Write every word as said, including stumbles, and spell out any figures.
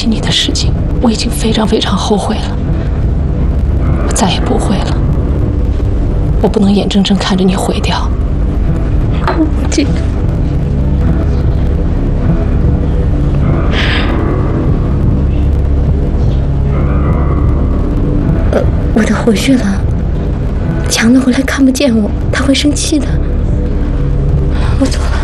起你的事情，我已经非常非常后悔了。我再也不会了。我不能眼睁睁看着你毁掉。这个。呃，我都回去了。强子回来看不见我，他会生气的。我走了。